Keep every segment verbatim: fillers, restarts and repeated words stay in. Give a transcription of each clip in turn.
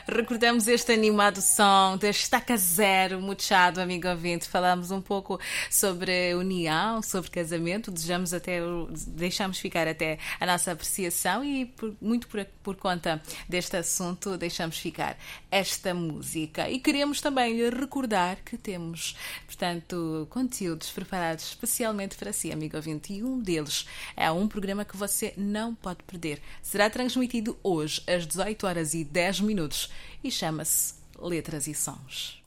Recordamos este animado som da Estaca Zero, Muchado, amigo ouvinte. Falamos um pouco sobre união, sobre casamento. Desejamos até, deixamos ficar até a nossa apreciação e por, muito por, por conta deste assunto deixamos ficar esta música. E queremos também lhe recordar que temos, portanto, conteúdos preparados especialmente para si, amigo ouvinte. E um deles é um programa que você não pode perder. Será transmitido hoje às dezoito horas e dez minutos e chama-se Letras e Sons.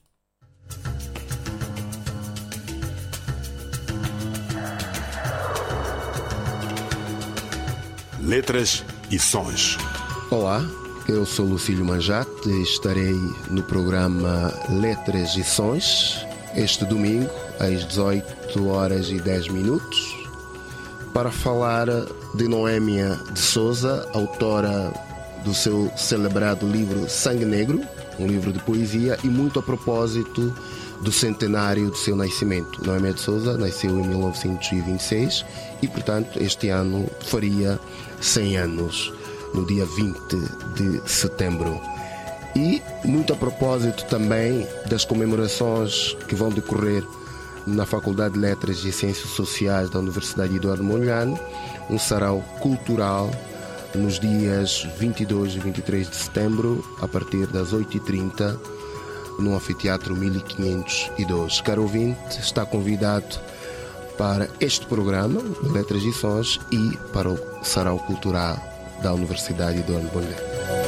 Letras e Sons. Olá, eu sou Lucílio Manjate e estarei no programa Letras e Sons este domingo às dezoito horas e dez minutos para falar de Noémia de Souza, autora do seu celebrado livro Sangue Negro, um livro de poesia, e muito a propósito do centenário do seu nascimento. Noémia de Souza nasceu em mil novecentos e vinte e seis e, portanto, este ano faria cem anos, no dia vinte de setembro. E muito a propósito também das comemorações que vão decorrer na Faculdade de Letras e Ciências Sociais da Universidade Eduardo Mondlane, um sarau cultural nos dias vinte e dois e vinte e três de setembro, a partir das oito e trinta, no Anfiteatro mil quinhentos e dois. Caro ouvinte, está convidado para este programa, Letras e Sons, e para o sarau cultural da Universidade Eduardo Mondlane.